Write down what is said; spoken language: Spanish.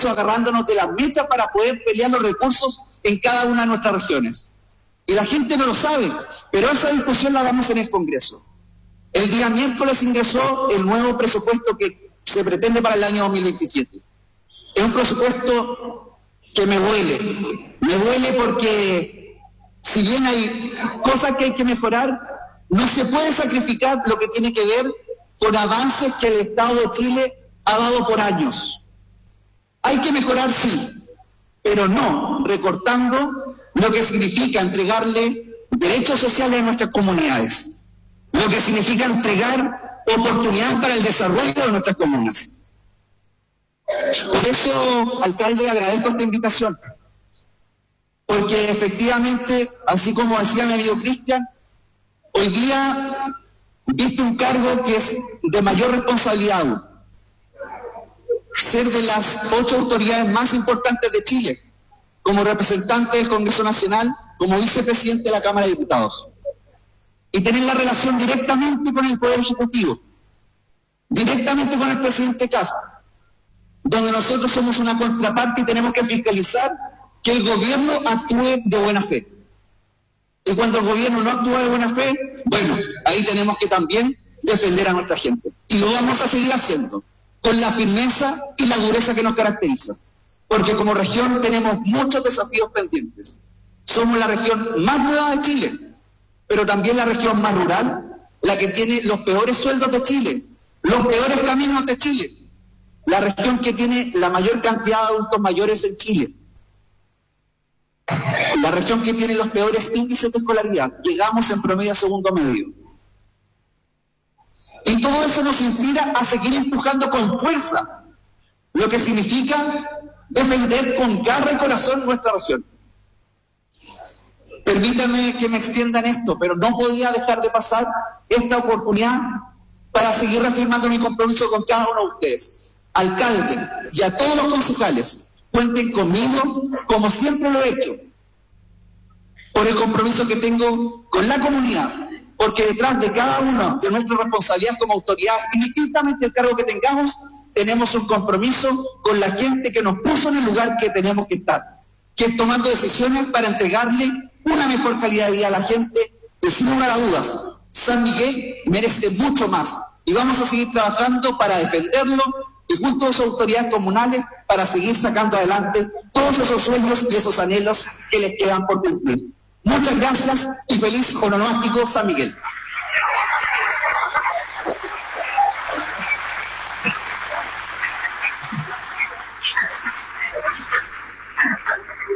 Congreso agarrándonos de las mechas para poder pelear los recursos en cada una de nuestras regiones. Y la gente no lo sabe, pero esa discusión la vamos en el Congreso. El día miércoles ingresó el nuevo presupuesto que se pretende para el año 2027. Es un presupuesto que me duele porque si bien hay cosas que hay que mejorar, no se puede sacrificar lo que tiene que ver con avances que el Estado de Chile ha dado por años. Hay que mejorar, sí, pero no recortando lo que significa entregarle derechos sociales a nuestras comunidades, lo que significa entregar oportunidades para el desarrollo de nuestras comunas. Por eso, alcalde, agradezco esta invitación, porque efectivamente, así como decía mi amigo Cristian, hoy día viste un cargo que es de mayor responsabilidad, ser de las 8 autoridades más importantes de Chile, como representante del Congreso Nacional, como vicepresidente de la Cámara de Diputados, y tener la relación directamente con el Poder Ejecutivo, directamente con el presidente Kast, donde nosotros somos una contraparte y tenemos que fiscalizar que el gobierno actúe de buena fe. Y cuando el gobierno no actúa de buena fe, bueno, ahí tenemos que también defender a nuestra gente. Y lo vamos a seguir haciendo, con la firmeza y la dureza que nos caracteriza. Porque como región tenemos muchos desafíos pendientes. Somos la región más nueva de Chile, pero también la región más rural, la que tiene los peores sueldos de Chile, los peores caminos de Chile, la región que tiene la mayor cantidad de adultos mayores en Chile, la región que tiene los peores índices de escolaridad. Llegamos en promedio a segundo medio. Y todo eso nos inspira a seguir empujando con fuerza, lo que significa defender con garra y corazón nuestra región. Permítanme que me extiendan esto, pero no podía dejar de pasar esta oportunidad para seguir reafirmando mi compromiso con cada uno de ustedes. Alcalde y a todos los concejales, cuenten conmigo como siempre lo he hecho, por el compromiso que tengo con la comunidad, porque detrás de cada uno de nuestras responsabilidades como autoridad, indistintamente del cargo que tengamos, tenemos un compromiso con la gente que nos puso en el lugar que tenemos que estar, que es tomando decisiones para entregarle una mejor calidad de vida a la gente, que sin lugar a dudas, San Miguel merece mucho más, y vamos a seguir trabajando para defenderlo, y junto a sus autoridades comunales para seguir sacando adelante todos esos sueños y esos anhelos que les quedan por cumplir. Muchas gracias y feliz onomástico San Miguel.